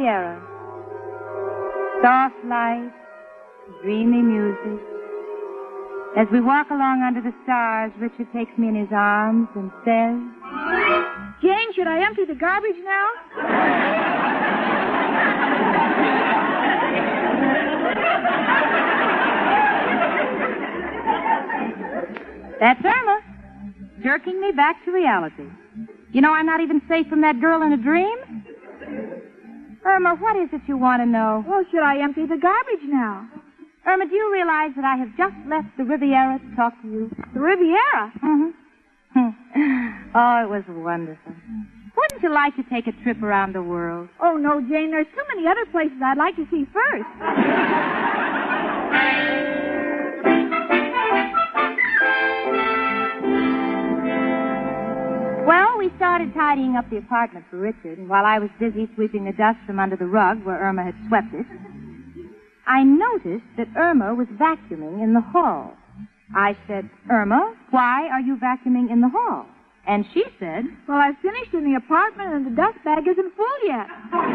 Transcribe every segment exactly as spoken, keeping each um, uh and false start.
Riviera. Soft light, dreamy music. As we walk along under the stars, Richard takes me in his arms and says, Jane, should I empty the garbage now? That's Irma, jerking me back to reality. You know, I'm not even safe from that girl in a dream. Irma, what is it you want to know? Well, should I empty the garbage now? Irma, do you realize that I have just left the Riviera to talk to you? The Riviera? Mm-hmm. Oh, it was wonderful. Wouldn't you like to take a trip around the world? Oh, no, Jane. There's too many other places I'd like to see first. Well, we started tidying up the apartment for Richard, and while I was busy sweeping the dust from under the rug where Irma had swept it, I noticed that Irma was vacuuming in the hall. I said, Irma, why are you vacuuming in the hall? And she said, well, I've finished in the apartment and the dust bag isn't full yet.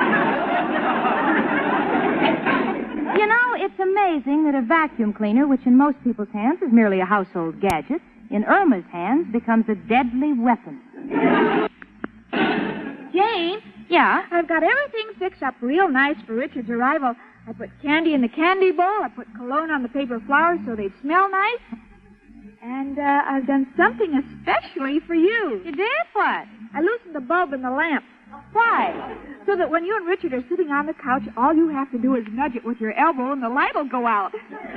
You know, it's amazing that a vacuum cleaner, which in most people's hands is merely a household gadget, in Irma's hands becomes a deadly weapon. Jane? Yeah? I've got everything fixed up real nice for Richard's arrival. I put candy in the candy bowl. I put cologne on the paper flowers so they'd smell nice. And uh, I've done something especially for you. You did? What? I loosened the bulb in the lamp. Why? So that when you and Richard are sitting on the couch, all you have to do is nudge it with your elbow and the light will go out.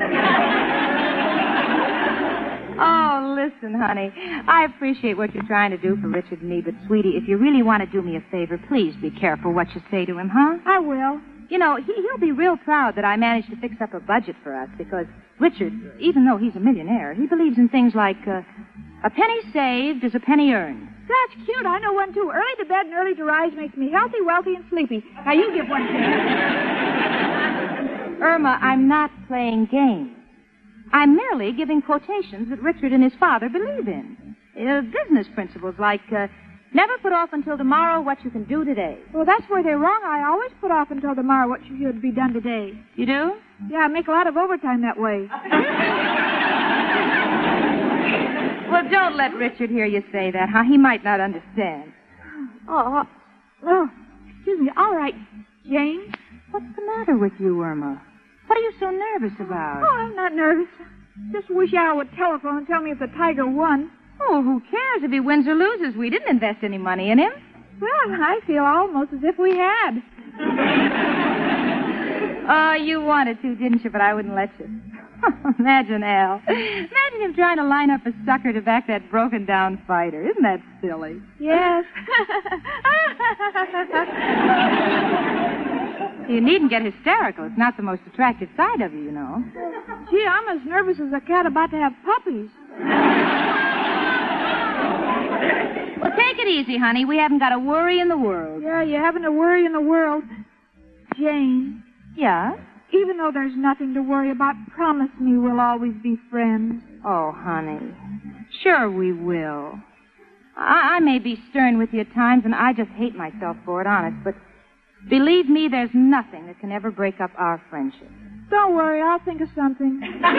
Oh, listen, honey. I appreciate what you're trying to do for Richard and me, but, sweetie, if you really want to do me a favor, please be careful what you say to him, huh? I will. You know, he, he'll be real proud that I managed to fix up a budget for us, because Richard, even though he's a millionaire, he believes in things like uh, a penny saved is a penny earned. That's cute. I know one, too. Early to bed and early to rise makes me healthy, wealthy, and sleepy. Now, you give one to me. Irma, I'm not playing games. I'm merely giving quotations that Richard and his father believe in. Uh, business principles like, uh, never put off until tomorrow what you can do today. Well, that's where they're wrong. I always put off until tomorrow what should be done today. You do? Yeah, I make a lot of overtime that way. Well, don't let Richard hear you say that, huh? He might not understand. Oh, oh, excuse me. All right, Jane. What's the matter with you, Irma? What are you so nervous about? Oh, I'm not nervous. Just wish Al would telephone and tell me if the Tiger won. Oh, who cares if he wins or loses? We didn't invest any money in him. Well, I feel almost as if we had. Oh, you wanted to, didn't you? But I wouldn't let you. Imagine Al. Imagine him trying to line up a sucker to back that broken-down fighter. Isn't that silly? Yes. You needn't get hysterical. It's not the most attractive side of you, you know. Gee, I'm as nervous as a cat about to have puppies. Well, take it easy, honey. We haven't got a worry in the world. Yeah, you haven't a worry in the world. Jane. Yeah? Even though there's nothing to worry about, promise me we'll always be friends. Oh, honey. Sure we will. I, I may be stern with you at times, and I just hate myself for it, honest, but believe me, there's nothing that can ever break up our friendship. Don't worry, I'll think of something.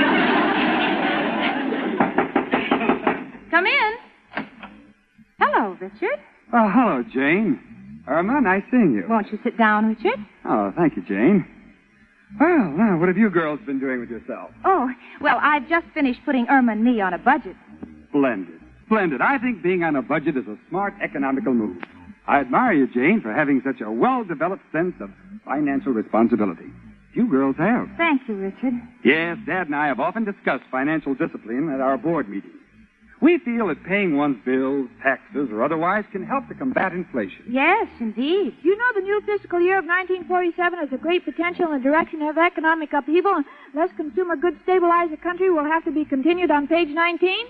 Come in. Hello, Richard. Oh, hello, Jane. Irma, nice seeing you. Won't you sit down, Richard? Oh, thank you, Jane. Well, now, what have you girls been doing with yourself? Oh, well, I've just finished putting Irma and me on a budget. Splendid. Splendid. I think being on a budget is a smart, economical move. I admire you, Jane, for having such a well-developed sense of financial responsibility. You girls have. Thank you, Richard. Yes, Dad and I have often discussed financial discipline at our board meetings. We feel that paying one's bills, taxes, or otherwise can help to combat inflation. Yes, indeed. You know the new fiscal year of nineteen forty-seven has a great potential in the direction of economic upheaval, and less consumer goods stabilize the country will have to be continued on page nineteen.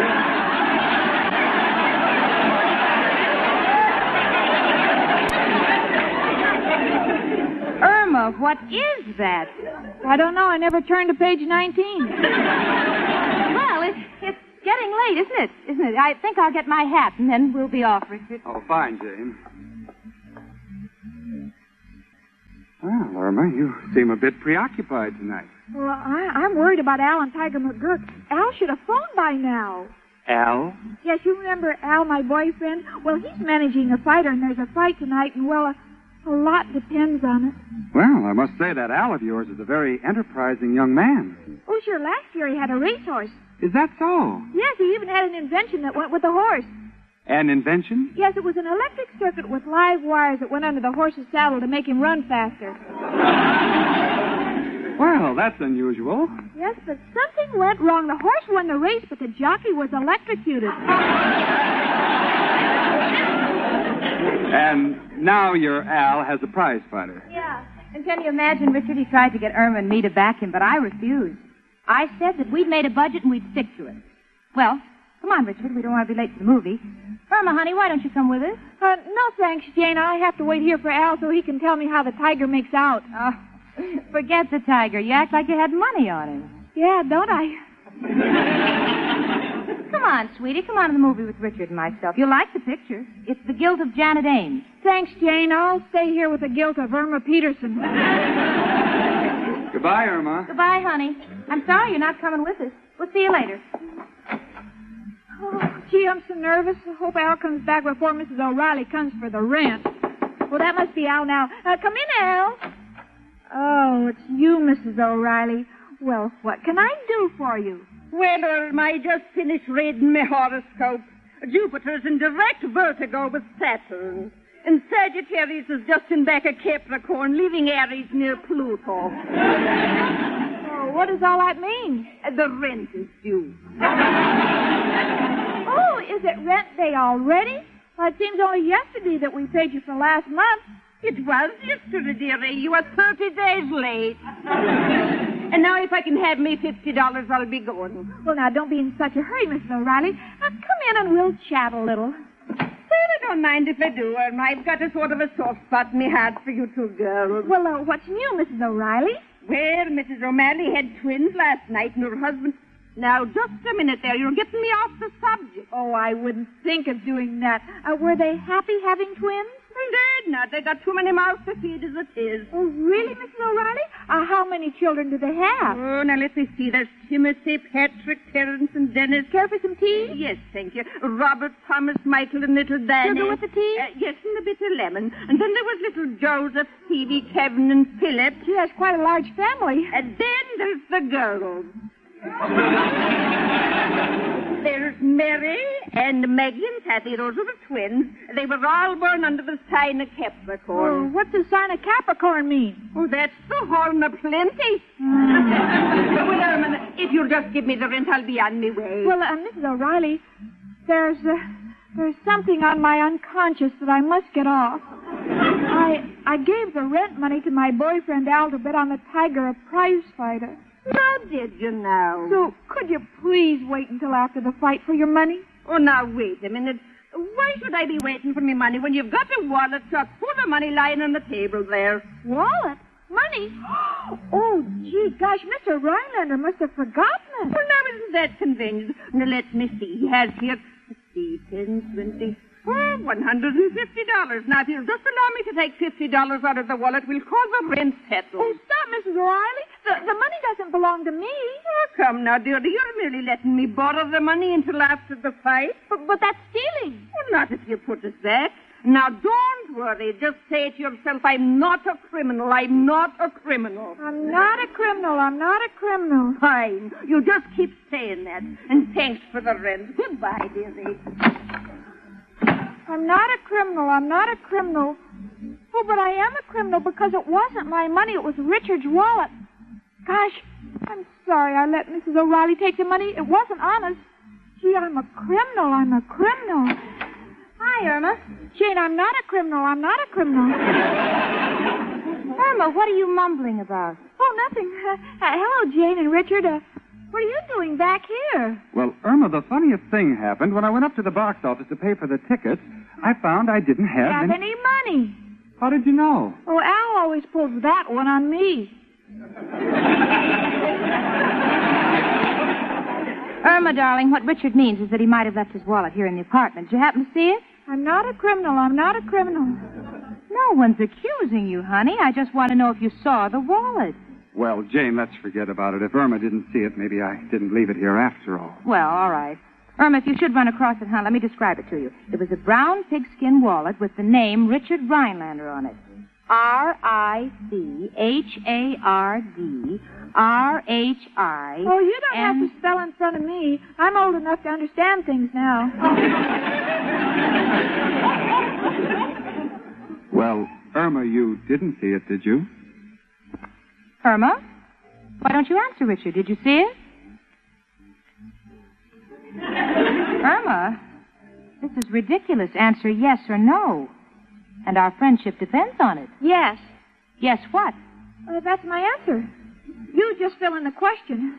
Irma, what is that? I don't know. I never turned to page nineteen. Well, it's, it's getting late, isn't it? Isn't it? I think I'll get my hat, and then we'll be off, Richard. Oh, fine, Jane. Well, Irma, you seem a bit preoccupied tonight. Well, I, I'm worried about Al and Tiger McGurk. Al should have phoned by now. Al? Yes, you remember Al, my boyfriend? Well, he's managing a fighter, and there's a fight tonight, and, well, a, a lot depends on it. Well, I must say that Al of yours is a very enterprising young man. Oh, sure, last year he had a racehorse. Is that so? Yes, he even had an invention that went with the horse. An invention? Yes, it was an electric circuit with live wires that went under the horse's saddle to make him run faster. Well, that's unusual. Yes, but something went wrong. The horse won the race, but the jockey was electrocuted. And now your Al has a prize fighter. Yeah. And can you imagine, Richard, he tried to get Irma and me to back him, but I refused. I said that we'd made a budget and we'd stick to it. Well, come on, Richard. We don't want to be late for the movie. Irma, honey, why don't you come with us? Uh, no, thanks, Jane. I have to wait here for Al so he can tell me how the tiger makes out. Oh, forget the tiger. You act like you had money on him. Yeah, don't I? Come on, sweetie. Come on to the movie with Richard and myself. You'll like the picture. It's The Guilt of Janet Ames. Thanks, Jane. I'll stay here with the guilt of Irma Peterson. Goodbye, Irma. Goodbye, honey. I'm sorry you're not coming with us. We'll see you later. Oh, gee, I'm so nervous. I hope Al comes back before Missus O'Reilly comes for the rent. Well, that must be Al now. Uh, come in, Al. Oh, it's you, Missus O'Reilly. Well, what can I do for you? Well, Irma, I just finished reading my horoscope. Jupiter's in direct vertigo with Saturn. And Sagittarius is just in back of Capricorn, leaving Aries near Pluto. Oh, what does all that mean? Uh, the rent is due. Oh, is it rent day already? Well, it seems only yesterday that we paid you for last month. It was yesterday, dearie. You were thirty days late. And now if I can have me fifty dollars, I'll be going. Well, now, don't be in such a hurry, Missus O'Reilly. Now, come in and we'll chat a little. Well, I don't mind if I do, Irma. I've got a sort of a soft spot in my heart for you two girls. Well, uh, what's new, Missus O'Reilly? Well, Missus O'Malley had twins last night, and her husband... Now, just a minute there. You're getting me off the subject. Oh, I wouldn't think of doing that. Uh, were they happy having twins? Indeed not. They got too many mouths to feed as it is. Oh, really, Missus O'Reilly? Uh, how many children do they have? Oh, now let me see. There's Timothy, Patrick, Terence, and Dennis. Care for some tea? Yes, thank you. Robert, Thomas, Michael, and little Danny. Sugar with the tea? Uh, yes, and a bit of lemon. And then there was little Joseph, Phoebe, Kevin, and Philip. She has quite a large family. And then there's the girls. There's Mary and Maggie and Kathy. Those are the twins. They were all born under the sign of Capricorn. Oh, what's the sign of Capricorn mean? Oh, that's the horn of plenty. Well, Irma, if you'll just give me the rent, I'll be on my way. Well, uh, Missus O'Reilly, there's uh, there's something on my unconscious that I must get off. I I gave the rent money to my boyfriend Al to bet on the Tiger, a prize fighter. Now, did you now? So, could you please wait until after the fight for your money? Oh, now, wait a minute. Why should I be waiting for me money when you've got a wallet chock full of money lying on the table there? Wallet? Money? Oh, gee, gosh, Mister Rhinelander must have forgotten it. Well, now, isn't that convenient? Now, let me see. He has here, let's see, ten, twenty... Oh, one hundred fifty dollars. Now, if you'll just allow me to take fifty dollars out of the wallet, we'll call the rent settled. Oh, stop, Missus O'Reilly. The, the money doesn't belong to me. Oh, come now, dear. You're merely letting me borrow the money until after the fight. But, but that's stealing. Well, not if you put it back. Now, don't worry. Just say to yourself, I'm not a criminal. I'm not a criminal. I'm not a criminal. I'm not a criminal. Fine. You just keep saying that. And thanks for the rent. Goodbye, dearie. I'm not a criminal. I'm not a criminal. Oh, but I am a criminal because it wasn't my money. It was Richard's wallet. Gosh, I'm sorry I let Missus O'Reilly take the money. It wasn't honest. Gee, I'm a criminal. I'm a criminal. Hi, Irma. Jane, I'm not a criminal. I'm not a criminal. Irma, what are you mumbling about? Oh, nothing. Uh, uh, hello, Jane and Richard. Uh, what are you doing back here? Well, Irma, the funniest thing happened. When I went up to the box office to pay for the tickets, I found I didn't have, Have any... any money? How did you know? Oh, Al always pulls that one on me. Irma, darling, what Richard means is that he might have left his wallet here in the apartment. Did you happen to see it? I'm not a criminal. I'm not a criminal. No one's accusing you, honey. I just want to know if you saw the wallet. Well, Jane, let's forget about it. If Irma didn't see it, maybe I didn't leave it here after all. Well, all right. Irma, if you should run across it, hon, let me describe it to you. It was a brown pigskin wallet with the name Richard Rhinelander on it. R I C H A R D R H I. Oh, you don't have to spell in front of me. I'm old enough to understand things now. Well, Irma, you didn't see it, did you? Irma? Why don't you answer, Richard? Did you see it? Irma, this is ridiculous. Answer yes or no. And our friendship depends on it. Yes. Yes what? Well, that's my answer. You just fill in the question.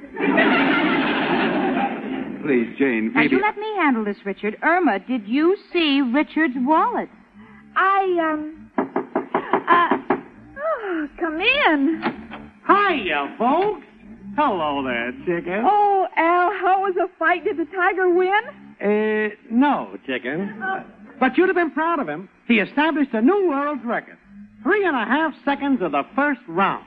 Please, Jane, Now, maybe... you let me handle this, Richard. Irma, did you see Richard's wallet? I, um... Uh... Oh, come in. Hiya, folks. Hello there, chicken. Oh, Al, how was the fight? Did the tiger win? Uh, no, chicken. But you'd have been proud of him. He established a new world record. Three and a half seconds of the first round.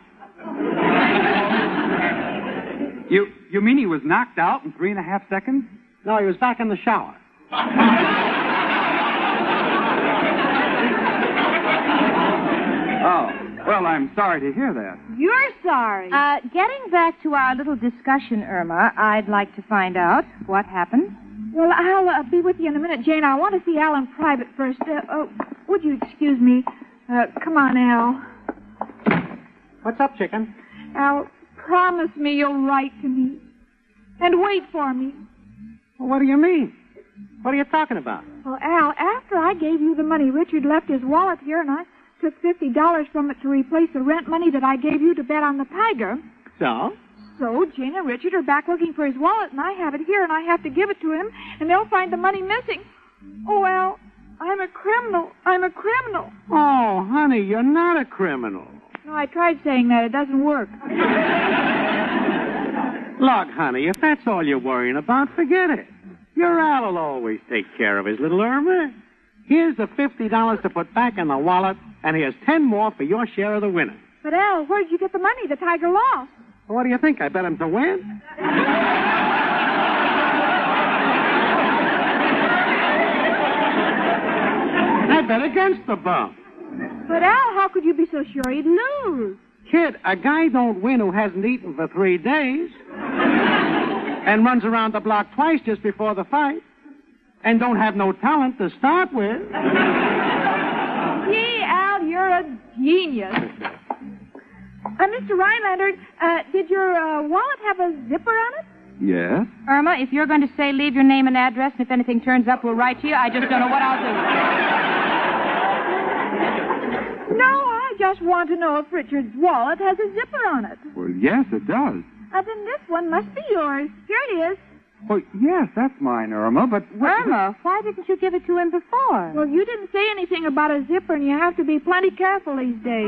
You you mean he was knocked out in three and a half seconds? No, he was back in the shower. Oh, well, I'm sorry to hear that. You're sorry. Uh, getting back to our little discussion, Irma, I'd like to find out what happened. Well, I'll uh, be with you in a minute, Jane. I want to see Al in private first. Uh, oh, would you excuse me? Uh, come on, Al. What's up, chicken? Al, promise me you'll write to me. And wait for me. Well, what do you mean? What are you talking about? Well, Al, after I gave you the money, Richard left his wallet here, and I took fifty dollars from it to replace the rent money that I gave you to bet on the tiger. So? So, Jane and Richard are back looking for his wallet, and I have it here, and I have to give it to him, and they'll find the money missing. Oh, Al, I'm a criminal. I'm a criminal. Oh, honey, you're not a criminal. No, I tried saying that. It doesn't work. Look, honey, if that's all you're worrying about, forget it. Your Al will always take care of his little Irma. Here's the fifty dollars to put back in the wallet, and here's ten more for your share of the winning. But, Al, where did you get the money the tiger lost? Well, what do you think? I bet him to win? I bet against the bum. But, Al, how could you be so sure he'd lose? Kid, a guy don't win who hasn't eaten for three days and runs around the block twice just before the fight and don't have no talent to start with. Gee, Al, you're a genius. Uh, Mister Rhinelander, uh, did your uh, wallet have a zipper on it? Yes? Irma, if you're going to say leave your name and address, and if anything turns up, we'll write to you, I just don't know what I'll do. No, I just want to know if Richard's wallet has a zipper on it. Well, yes, it does. Uh, then this one must be yours. Here it is. Well, yes, that's mine, Irma, but... What... Irma, why didn't you give it to him before? Well, you didn't say anything about a zipper, and you have to be plenty careful these days.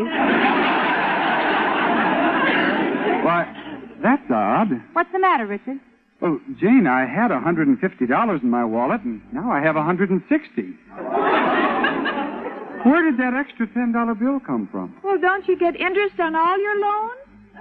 Why, that's odd. What's the matter, Richard? Well, Jane, I had one hundred fifty dollars in my wallet, and now I have one hundred sixty dollars. Where did that extra ten dollar bill come from? Well, don't you get interest on all your loans?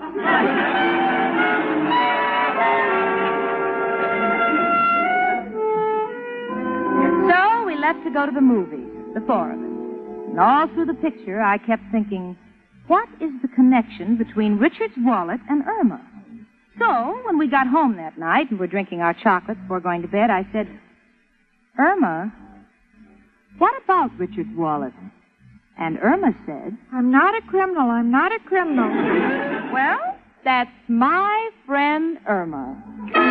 So we left to go to the movies, the four of us. And all through the picture, I kept thinking, what is the connection between Richard's wallet and Irma? So, when we got home that night and were drinking our chocolate before going to bed, I said, Irma, what about Richard's wallet? And Irma said, I'm not a criminal. I'm not a criminal. well, that's my friend Irma.